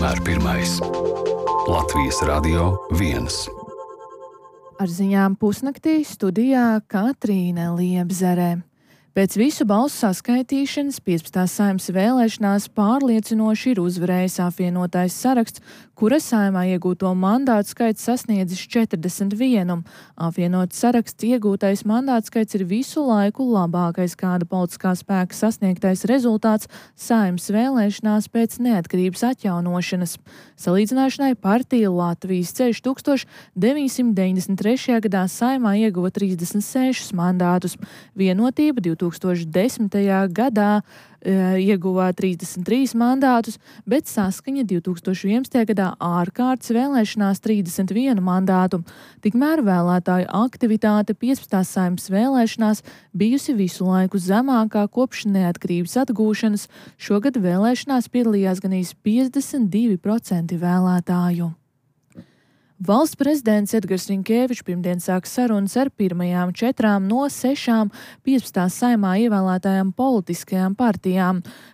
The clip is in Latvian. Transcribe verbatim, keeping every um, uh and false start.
vienmēr pirmais. Latvijas Radio viens. Ar ziņām pusnaktī studijā Katrīne Liebzere. Pēc visu balsu saskaitīšanas piecpadsmitās Saeimas vēlēšanās pārliecinoši ir uzvarējis apvienotais saraksts, kura Saeimā iegūto mandātu skaits sasniedzis četrdesmit vienu. Apvienots saraksts iegūtais mandātu skaits ir visu laiku labākais kāda politiskā spēka sasniegtais rezultāts Saeimas vēlēšanās pēc neatkarības atjaunošanas. Salīdzināšanai partija Latvijas ceļš tūkstoš deviņsimt deviņdesmit trešajā gadā Saeimā ieguva trīsdesmit sešus mandātus, Vienotība divtūkstoš desmitajā gadā e, ieguva trīsdesmit trīs mandātus, bet Saskaņa divtūkstoš vienpadsmitajā gadā ārkārtas vēlēšanās trīsdesmit vienu mandātu. Tikmēr vēlētāju aktivitāte piecpadsmitās Saeimas vēlēšanās bijusi visu laiku zemākā kopš neatkarības atgūšanas. Šogad vēlēšanās piedalījās gan piecdesmit divi procenti vēlētāju. Valsts prezidents Edgars Rinkēvičs pirmdien sāk sarunas ar pirmajām četrām no sešām piecpadsmitās Saeimā ievēlētajām politiskajām partijām.